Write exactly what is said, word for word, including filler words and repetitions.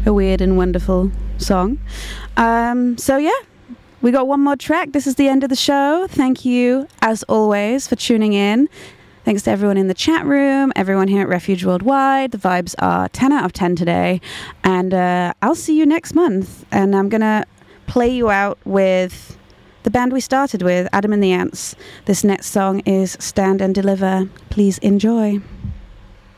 a weird and wonderful song. Um, so yeah, we got one more track. This is the end of the show. Thank you, as always, for tuning in. Thanks to everyone in the chat room, everyone here at Refuge Worldwide. The vibes are ten out of ten today. And uh, I'll see you next month. And I'm going to play you out with the band we started with, Adam and the Ants. This next song is Stand and Deliver. Please enjoy.